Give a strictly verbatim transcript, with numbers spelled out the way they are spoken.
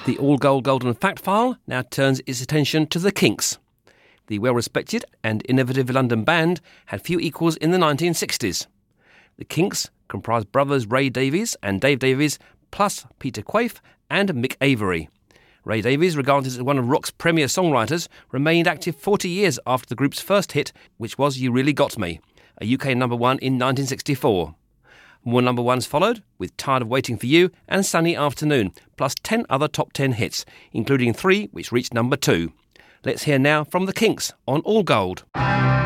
The All Gold Golden Fact File now turns its attention to the Kinks. The well-respected and innovative London band had few equals in the nineteen sixties. The Kinks comprised brothers Ray Davies and Dave Davies, plus Peter Quaife and Mick Avery. Ray Davies, regarded as one of rock's premier songwriters, remained active forty years after the group's first hit, which was You Really Got Me, a U K number one in nineteen sixty-four. More number ones followed, with Tired of Waiting for You and Sunny Afternoon, plus ten other top ten hits, including three which reached number two. Let's hear now from the Kinks on All Gold.